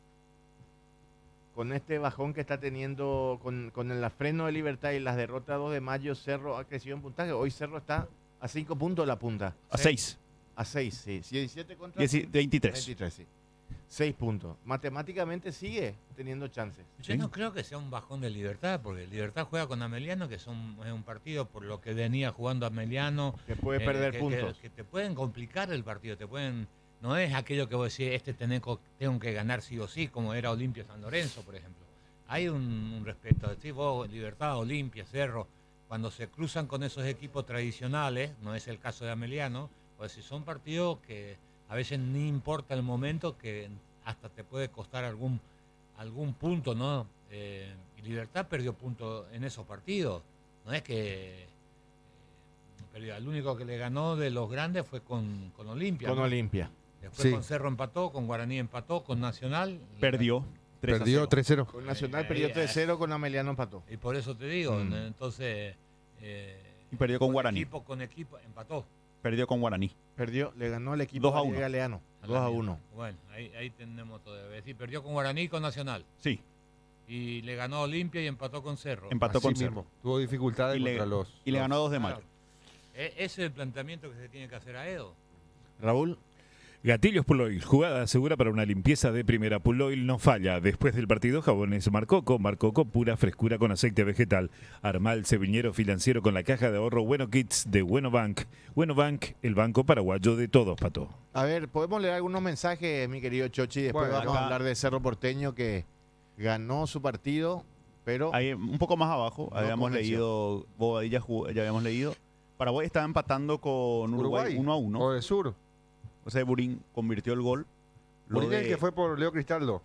con este bajón que está teniendo, con, con el freno de Libertad y las derrotas dos de mayo, Cerro ha crecido en puntaje. Hoy Cerro está a cinco puntos de la punta. A seis, A seis, sí. diecisiete contra veintitrés. veintitrés, sí. seis puntos. Matemáticamente sigue teniendo chances. Yo Sí. no creo que sea un bajón de Libertad, porque Libertad juega con Ameliano, que son, es un partido por lo que venía jugando Ameliano. Que puede eh, perder que- puntos. Que, que te pueden complicar el partido, te pueden. No es aquello que vos decís, este tengo, tengo que ganar sí o sí, como era Olimpia San Lorenzo, por ejemplo. Hay un, un respeto. Decís vos, Libertad, Olimpia, Cerro, cuando se cruzan con esos equipos tradicionales, no es el caso de Ameliano, pues si son partidos que a veces ni importa el momento, que hasta te puede costar algún algún punto, ¿no? Eh, y Libertad perdió puntos en esos partidos. No es que eh, perdió. El único que le ganó de los grandes fue con, con Olimpia. Con ¿no? Olimpia. Después Sí. con Cerro empató, con Guaraní empató, con Nacional. Perdió. tres a Perdió cero. tres cero. Con Nacional Eh, perdió eh, tres cero, con Ameliano empató. Y por eso te digo, Mm. entonces. eh, Y perdió con Guaraní. Equipo con equipo, empató. Perdió con Guaraní. Perdió, le ganó el equipo dos a de uno. Galeano. dos a uno. Bueno, ahí, ahí tenemos todo. Es decir, perdió con Guaraní y con Nacional. Sí, Y le ganó a Olimpia y empató con Cerro. empató Así con Cerro. mismo. Tuvo dificultades Y le, contra los. y le los- ganó dos de Claro. mayo. E- Ese es el planteamiento que se tiene que hacer a Edo. Raúl. Gatillos Puloil, jugada segura para una limpieza de primera. Puloil no falla. Después del partido, jabones Marcoco. Marcoco, pura frescura con aceite vegetal. Armal Ceviñero Financiero con la caja de ahorro Bueno Kids de Bueno Bank. Bueno Bank, el banco paraguayo de todos, Pato. A ver, podemos leer algunos mensajes, mi querido Chochi. Después Bueno, vamos a acá- hablar de Cerro Porteño, que ganó su partido, pero Ahí, un poco más abajo, No habíamos convenció. leído, Bobadilla jugó- ya habíamos leído. Paraguay estaba empatando con Uruguay, uno a uno. O de Sur. O sea, Burín convirtió el gol. Lo Burín el de- que fue por Leo Cristaldo.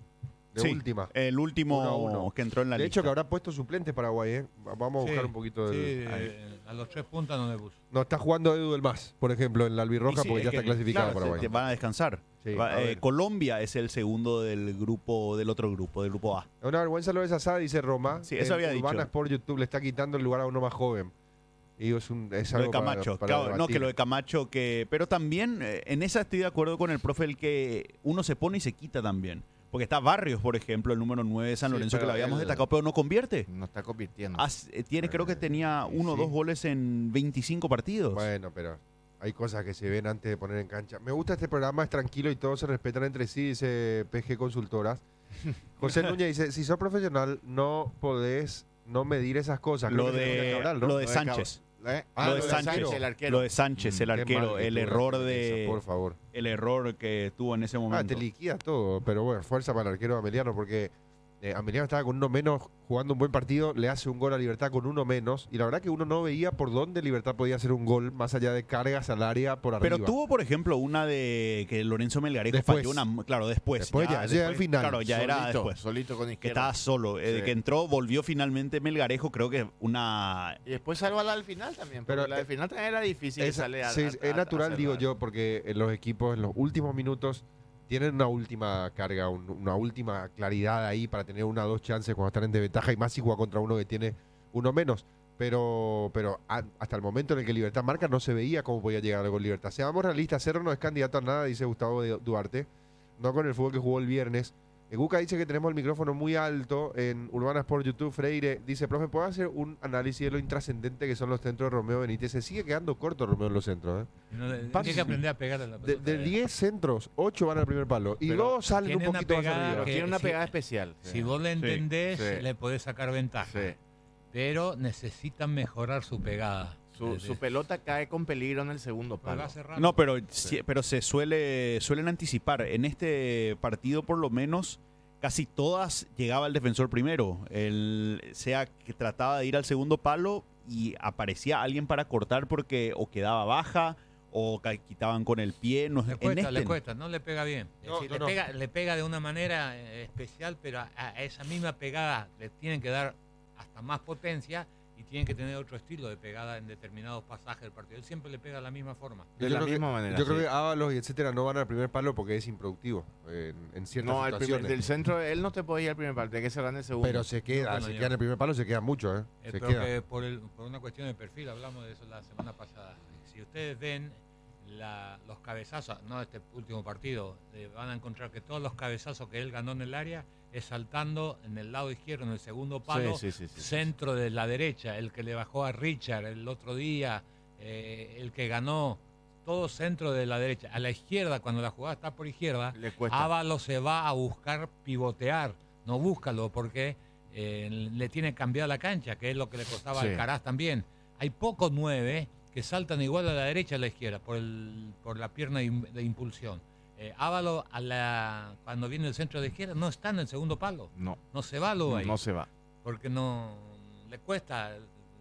de Sí, última. el último Uno a uno. que entró en la De lista. hecho, que habrá puesto suplente Paraguay, ¿eh? Vamos a buscar Sí, un poquito sí, del... eh, a los tres puntas no le puso. No, está jugando Edu del Más, por ejemplo, en la albirroja, Y sí, porque es ya que, está clasificado claro, Paraguay. se- van a descansar. Sí, Va- a eh, ver. Colombia es el segundo del grupo, del otro grupo, del grupo A. Es una vergüenza lo de Sassá, dice Roma. Sí, eso En había Urbana dicho. Sport YouTube le está quitando el lugar a uno más joven. Y es, un, es Lo de algo para- Camacho, para claro, no, debatir. que lo de Camacho, que, pero también eh, en esa estoy de acuerdo con el profe, el que uno se pone y se quita también. Porque está Barrios, por ejemplo, el número nueve de San Sí, Lorenzo, que pero lo habíamos él- destacado, pero no convierte. No está convirtiendo. Haz- eh, tiene, creo que tenía sí, uno o sí. dos goles en veinticinco partidos. Bueno, pero hay cosas que se ven antes de poner en cancha. Me gusta este programa, es tranquilo y todos se respetan entre sí, dice P G Consultoras. José Núñez dice, si sos profesional, no podés no medir esas cosas. Creo Lo que se refiere a de, Cabral, ¿no? lo de Lo de Sánchez. ¿Eh? Ah, lo de Sánchez, el arquero. Lo de Sánchez, el Qué mal arquero, que el tuvo la error defensa, de por favor. el error que tuvo en ese Ah, momento. te liquida todo, pero bueno, fuerza para el arquero Ameliano, porque eh, Ameliano estaba con uno menos, jugando un buen partido, le hace un gol a Libertad con uno menos, y la verdad que uno no veía por dónde Libertad podía hacer un gol, más allá de cargas al área por arriba. Pero tuvo, por ejemplo, una de que Lorenzo Melgarejo Después. falló una, claro, después. Después ya, ya al final. Claro, ya era Solito, después. solito con Que izquierda. estaba solo, eh, Sí. que entró, volvió finalmente Melgarejo, creo que una... Y después salva la del final también. Pero, Pero la del final también era difícil. Es, sale a, sí, a- es a- natural, a digo cerrar. yo, porque en los equipos en los últimos minutos tienen una última carga, un- una última claridad ahí para tener una o dos chances cuando están en desventaja y más si juega contra uno que tiene uno menos. Pero, pero a- hasta el momento en el que Libertad marca no se veía cómo podía llegar con Libertad. Seamos realistas, Cerro no es candidato a nada, dice Gustavo de- Duarte. No con el fútbol que jugó el viernes. Eh, Guca dice que tenemos el micrófono muy alto en Urbana Sport YouTube. Freire dice, profe, ¿puedo hacer un análisis de lo intrascendente que son los centros de Romeo Benítez? Se sigue quedando corto Romeo en los centros. ¿eh? No, le- Pasa- tiene que aprender a pegarle a la De pelota. de diez centros, ocho van al primer palo. Y Pero dos salen un tiene una poquito más pegada arriba. que- Tiene una si- pegada especial. Si vos le entendés, sí. le podés sacar ventaja. Sí. Pero necesitan mejorar su pegada. Su, Eh, su de- pelota cae con peligro en el segundo pero palo. va cerrando. No, pero, sí, pero se suele suelen anticipar. En este partido, por lo menos, casi todas llegaba el defensor primero. El, sea que trataba de ir al segundo palo y aparecía alguien para cortar porque o quedaba baja o ca- quitaban con el pie. No, Le en cuesta, este le no. cuesta, no le pega bien. Es No, decir, no, le, no. Pega, le pega de una manera eh, especial, pero a, a esa misma pegada le tienen que dar hasta más potencia y tienen que tener otro estilo de pegada en determinados pasajes del partido. Él siempre le pega de la misma forma. De Yo la creo que- misma manera. Yo creo sí. que Ábalos y etcétera no van al primer palo porque es improductivo en, en ciertas No, al primer, situaciones. del centro, él no te puede ir al primer palo, tiene que cerrar en el segundo. Pero se queda, Bueno, se yo- queda en el primer palo, se queda mucho, ¿eh? Eh, Se pero queda. que por, el- por una cuestión de perfil, hablamos de eso la semana pasada. Si ustedes ven la- los cabezazos, no este último partido, eh, van a encontrar que todos los cabezazos que él ganó en el área es saltando en el lado izquierdo, en el segundo palo, Sí, sí, sí, sí, centro de la derecha, el que le bajó a Richard el otro día, eh, el que ganó, todo centro de la derecha. A la izquierda, cuando la jugada está por izquierda, Le cuesta. Ávalo se va a buscar pivotear, no búscalo porque eh, le tiene cambiada la cancha, que es lo que le costaba Sí. al Alcaraz también. Hay pocos nueve que saltan igual a la derecha a la izquierda por, el, por la pierna de, im- de impulsión. Eh, Ávalo, a la, cuando viene el centro de izquierda, no está en el segundo palo, No, no se va lo ahí, no se va. porque no le cuesta,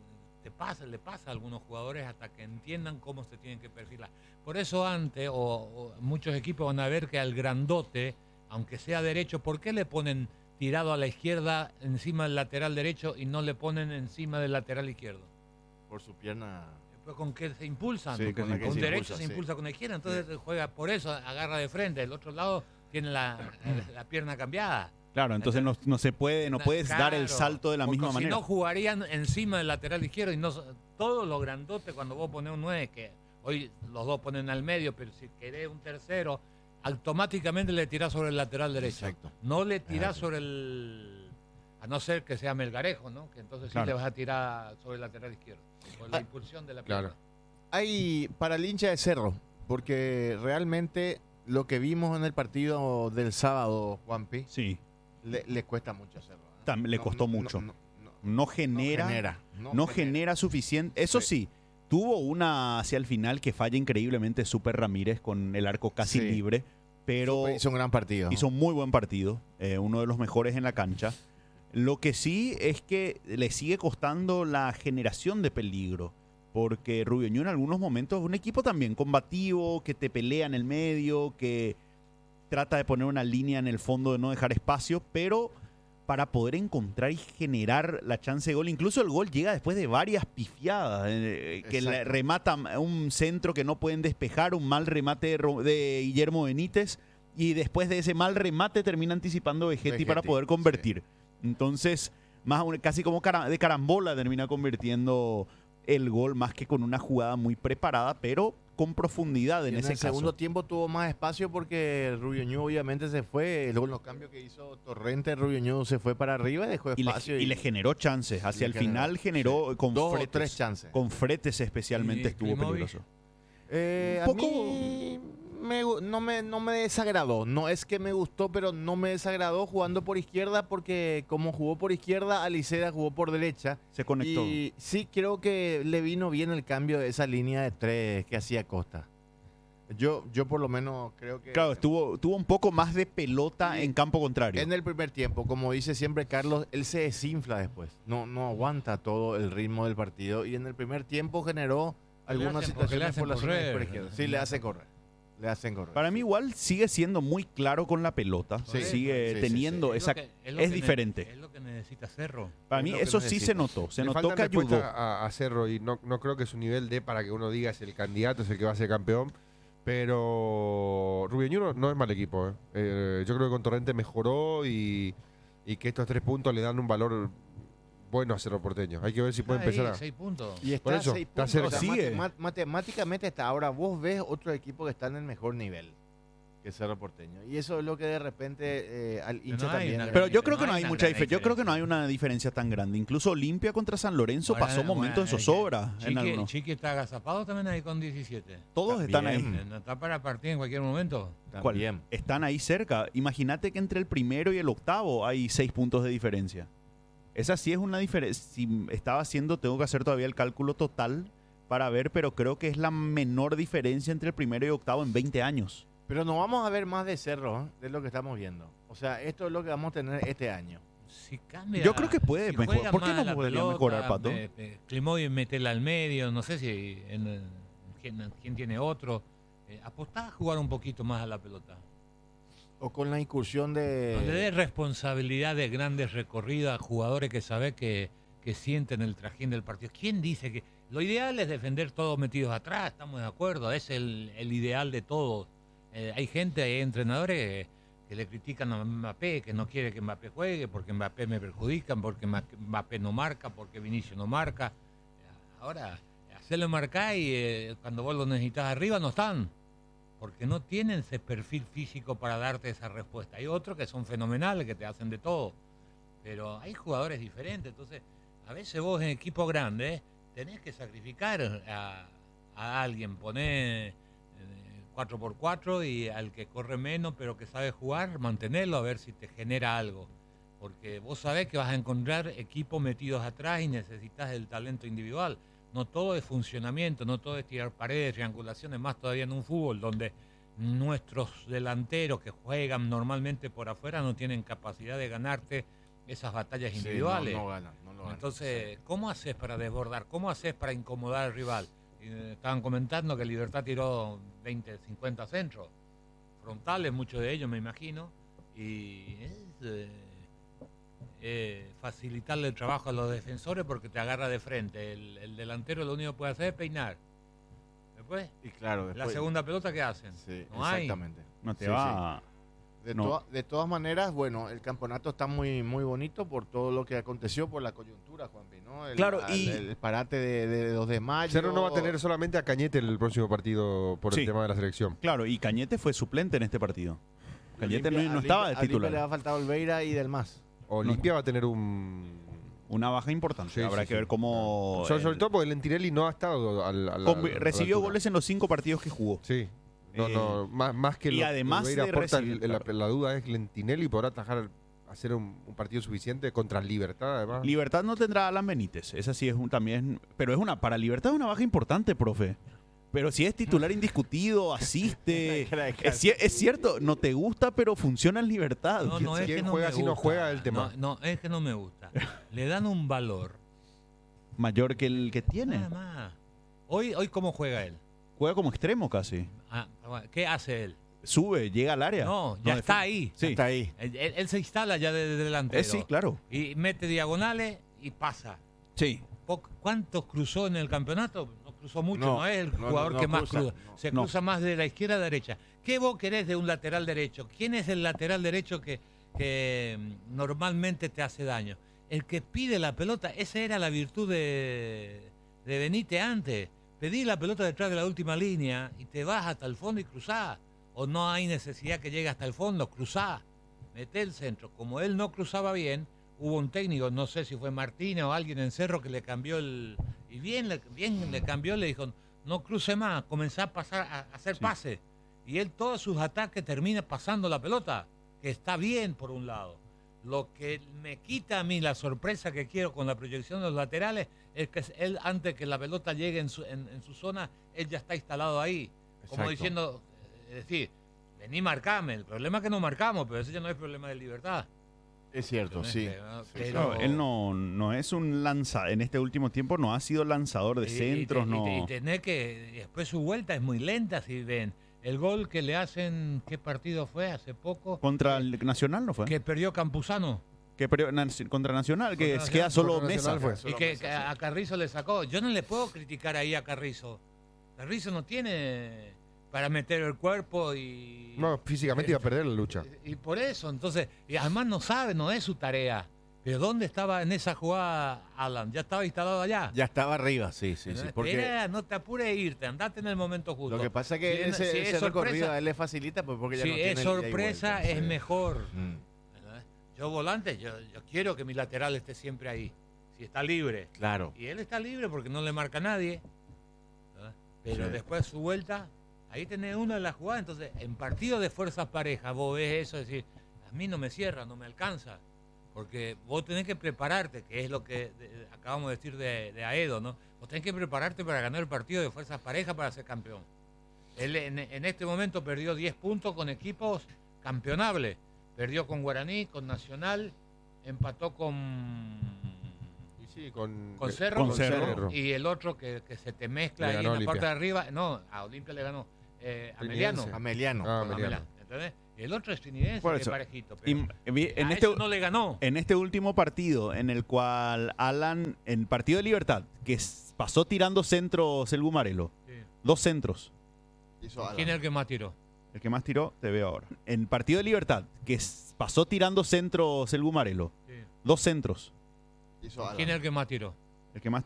te pasa, le pasa a algunos jugadores hasta que entiendan cómo se tienen que perfilar. Por eso antes, o, o muchos equipos van a ver que al grandote, aunque sea derecho, ¿por qué le ponen tirado a la izquierda encima del lateral derecho y no le ponen encima del lateral izquierdo? Por su pierna. Pues con que se impulsan, Sí, porque con la que con se derecho impulsa, se sí. impulsa con la izquierda, entonces juega por eso, agarra de frente, el otro lado tiene la, la pierna cambiada. Claro, entonces no, no se puede, no puedes dar el Claro, salto de la porque misma si manera. no jugarían encima del lateral izquierdo y no todos los grandotes cuando vos pones un nueve, que hoy los dos ponen al medio, pero si querés un tercero, automáticamente le tirás sobre el lateral derecho. Exacto. No le tirás Exacto. sobre el, a no ser que sea Melgarejo, ¿no? Que entonces Claro. sí le vas a tirar sobre el lateral izquierdo, por la Ah, impulsión de la claro. pierna. Hay para el hincha de Cerro, porque realmente lo que vimos en el partido del sábado, Juanpi, Sí, le, le cuesta mucho a Cerro. ¿eh? Tam- le No, costó no, mucho. No, no, no, no no genera, genera. no genera suficiente. Eso sí. tuvo una hacia el final que falla increíblemente Super Ramírez con el arco casi Sí. libre, pero Super- hizo un gran partido. hizo un muy buen partido, eh, uno de los mejores en la cancha. Lo que sí es que le sigue costando la generación de peligro, porque Rubio Ñu en algunos momentos es un equipo también combativo, que te pelea en el medio, que trata de poner una línea en el fondo de no dejar espacio, pero para poder encontrar y generar la chance de gol. Incluso el gol llega después de varias pifiadas, eh, que le remata un centro que no pueden despejar, un mal remate de, Ro- de Guillermo Benítez, y después de ese mal remate termina anticipando Vegetti, Vegetti, para poder convertir. Entonces, más aún, casi como cara- de carambola termina convirtiendo el gol, más que con una jugada muy preparada, pero con profundidad en, Y en ese el caso. segundo tiempo tuvo más espacio porque Rubio Ñu obviamente se fue. Luego en los cambios que hizo Torrente, Rubio Ñu se fue para arriba y dejó Y le, espacio. y le generó chances. Hacia el le generó, final generó sí. con Dos o fretes. tres chances. Con fretes especialmente ¿Y estuvo Klimovic? peligroso. Eh, Un a mí me gu- no, me, no me desagradó. No es que me gustó, pero no me desagradó jugando por izquierda porque como jugó por izquierda, Alicera jugó por derecha. Se conectó. Y sí, creo que le vino bien el cambio de esa línea de tres que hacía Costa. Yo, yo por lo menos creo que... Claro, estuvo, tuvo un poco más de pelota Sí. en campo contrario. En el primer tiempo, como dice siempre Carlos, él se desinfla después. No, no aguanta todo el ritmo del partido. Y en el primer tiempo generó algunas hacen- porque le situaciones hacen por la zona correr. por izquierda. Sí, le hace correr. Le hacen correr. Para mí igual sigue siendo muy claro con la pelota. Sí. sigue Sí, sí, teniendo sí. esa... Es, lo que- es lo que ne- diferente. Es lo que necesita Cerro. Para es mí lo que eso sí necesita. se notó. Se Le notó faltan que ayudó. respuestas a, a Cerro y no, no creo que su nivel dé para que uno diga es el candidato, es el que va a ser campeón. Pero Rubio Ñu no, no es mal equipo. ¿eh? Eh, yo creo que con Torrente mejoró y, y que estos tres puntos le dan un valor bueno a Cerro Porteño. Hay que ver si puede Ahí, empezar a... seis puntos. Y está Por a eso, seis está puntos. cerca. O sea, Sigue. mate- matemáticamente está. Ahora vos ves otro equipo que está en el mejor nivel que Cerro Porteño. Y eso es lo que de repente eh, al no hincha hay también. una le- Pero yo No creo que hay no hay una mucha gran diferencia. Yo creo que no hay diferencia. una diferencia tan grande. Incluso Olimpia contra San Lorenzo Ahora, pasó momentos de bueno, zozobra en Chiqui, algunos. Chiqui está agazapado también ahí con diecisiete. Todos están ahí. También. ¿No está para partir en cualquier momento? ¿Cuál? También. Están ahí cerca. Imagínate que entre el primero y el octavo hay seis puntos de diferencia. Esa sí es una diferencia. Si estaba haciendo, tengo que hacer todavía el cálculo total para ver, pero creo que es la menor diferencia entre el primero y octavo en veinte años. Pero no vamos a ver más de Cerro, ¿eh? De lo que estamos viendo. O sea, esto es lo que vamos a tener este año. Si cambia, Yo creo que puede si mejorar. juega ¿Por qué más no la podría pelota, mejorar, Pato? eh, eh, Klimovic metela al medio, no sé si en, en- quién, quién tiene otro. Eh, apostá a jugar un poquito más a la pelota. O con la incursión de... Donde dé responsabilidad de grandes recorridos a jugadores que sabe que, que sienten el trajín del partido. ¿Quién dice que lo ideal es defender todos metidos atrás? Estamos de acuerdo, es el, el ideal de todos. Eh, hay gente, hay entrenadores que, que le critican a Mbappé, que no quiere que Mbappé juegue, porque Mbappé me perjudican, porque Ma- Mbappé no marca, porque Vinicius no marca. Ahora, hacerle marcar y eh, cuando vos lo necesitas arriba no están. Porque no tienen ese perfil físico para darte esa respuesta. Hay otros que son fenomenales, que te hacen de todo. Pero hay jugadores diferentes. Entonces, a veces vos en equipo grande eh, tenés que sacrificar a, a alguien. Poner cuatro por cuatro y al que corre menos pero que sabe jugar, mantenerlo a ver si te genera algo. Porque vos sabés que vas a encontrar equipos metidos atrás y necesitas el talento individual. No todo es funcionamiento, no todo es tirar paredes, triangulaciones, más todavía en un fútbol donde nuestros delanteros que juegan normalmente por afuera no tienen capacidad de ganarte esas batallas Sí, individuales. no, no ganan, no lo ganan. Entonces, ¿cómo haces para desbordar? ¿Cómo haces para incomodar al rival? Eh, estaban comentando que Libertad tiró veinte, cincuenta centros frontales, muchos de ellos me imagino, y es eh, eh, facilitarle el trabajo a los defensores porque te agarra de frente. El, el delantero lo único que puede hacer es peinar. Después, Y claro, la después- segunda pelota, ¿qué hacen? Sí, no hay. exactamente. No te Sí, va. De, No. toa- de todas maneras, bueno, el campeonato está muy muy bonito por todo lo que aconteció, por la coyuntura, Juanpi, ¿no? El, Claro, al- y- el, parate de, de dos de mayo. Cerro no va a tener solamente a Cañete el próximo partido por Sí. el tema de la selección. Claro, y Cañete fue suplente en este partido. Cañete no, Olimpia- no estaba de a Olimpia le titular. va a faltar Olveira y del más. Olimpia va a tener un... Una baja importante. Sí, Habrá sí, que sí. ver cómo. Sobre, sobre el- todo porque Lentinelli no ha estado al, al- con- al- a la recibió altura. goles en los cinco partidos que jugó. Sí. No, Eh, no, más, más que y lo además Oliveira de aporta, recibir, el- la, claro. la duda es Lentinelli podrá atajar, hacer un, un partido suficiente contra Libertad, además. Libertad no tendrá a Alan Benítez. Esa sí es un, también. Pero es una. Para Libertad es una baja importante, profe. Pero si es titular indiscutido, asiste. es, cier- es cierto, no te gusta, pero funciona en Libertad. No, no, es ¿Quién que no juega me si no gusta. juega el tema? No, no, es que no me gusta. Le dan un valor. Mayor que el que tiene. Nada más. Hoy, hoy ¿cómo juega él? Juega como extremo casi. Ah, ¿qué hace él? sube, llega al área. No, ya No, está defi- ahí. Sí. Está ahí. Él, él- él se instala ya de, de delantero. Eh, sí, claro. Y mete diagonales y pasa. Sí. Po- ¿Cuántos cruzó en el campeonato? No cruzó mucho, no, No, es el no, no, jugador no que más cruza, cruza. no. Se No. cruza más de la izquierda a la derecha. ¿Qué vos querés de un lateral derecho? ¿Quién es el lateral derecho que, que mm, normalmente te hace daño? El que pide la pelota. Esa era la virtud de, de Benítez antes. Pedí la pelota detrás de la última línea y te vas hasta el fondo y cruzás. O no hay necesidad que llegue hasta el fondo, cruzá, mete el centro. Como él no cruzaba bien, hubo un técnico, no sé si fue Martínez o alguien en Cerro que le cambió el... Y bien le, bien le cambió, le dijo, no cruce más, comenzá a pasar a, a hacer Sí. pases. Y él todos sus ataques termina pasando la pelota, que está bien por un lado. Lo que me quita a mí la sorpresa que quiero con la proyección de los laterales es que él, antes que la pelota llegue en su, en, en su zona, él ya está instalado ahí. Como Exacto. diciendo, es decir, vení, marcame. El problema es que no marcamos, pero ese ya no es problema de libertad. Es cierto, sí. Pero- Sí, pero- No, él no, no es un lanzador, en este último tiempo no ha sido lanzador de y- y- centros, y, no. y, y tener que, después su vuelta es muy lenta, si ven. El gol que le hacen, ¿qué partido fue? Hace poco. Contra el Nacional no fue. Que perdió Campuzano. Que perdió- Nac- contra Nacional, que Contra queda Nacional, solo contra Mesa. Nacional fue. Y que, que a Carrizo le sacó. Yo no le puedo criticar ahí a Carrizo. Carrizo no tiene para meter el cuerpo y... No, físicamente iba a perder la lucha. Y por eso, entonces, y además no sabe, no es su tarea. Pero ¿dónde estaba en esa jugada Alan? ¿Ya estaba instalado allá? Ya estaba arriba, sí, sí, sí. No, Porque espera, no te apures a irte, andate en el momento justo. lo que pasa es que Si ese, si es ese recorrido sorpresa- a él le facilita pues porque ya si no es tiene el ida y sorpresa, vuelta, es sí. mejor. Mm, ¿Verdad? Yo volante, yo, yo quiero que mi lateral esté siempre ahí. Si está libre. claro. Y él está libre porque no le marca a nadie. ¿Verdad? Pero Sí. después su vuelta, ahí tenés una de las jugadas. Entonces, en partido de fuerzas parejas, vos ves eso, decir, a mí no me cierra, no me alcanza. Porque vos tenés que prepararte, que es lo que de- acabamos de decir de, de Aedo, ¿no? Vos tenés que prepararte para ganar el partido de fuerzas parejas para ser campeón. Él en, en este momento perdió diez puntos con equipos campeonables. Perdió con Guaraní, con Nacional, empató con, Y sí, con, con eh, Cerro, con Cerro. y el otro que, que se te mezcla Le ahí en ganó la Olimpia. parte de arriba. No, a Olimpia le ganó. Eh, Ameliano. Trinidad. Ameliano. Ah, Con Ameliano. Ameliano, ¿entendés? Y el otro es trinidad, Por que es eso. parejito. Y, Pero vi- en, a este, eso no le ganó. en este último partido, en el cual Alan, en partido de Libertad, que s- pasó tirando centros el Gumarelo, Sí. dos centros. hizo Alan. ¿Quién es el que más tiró? El que más tiró, te veo ahora. En partido de Libertad, que s- pasó tirando centros el Gumarelo, Sí. dos centros. Hizo Alan. ¿Quién es el que más tiró? El que más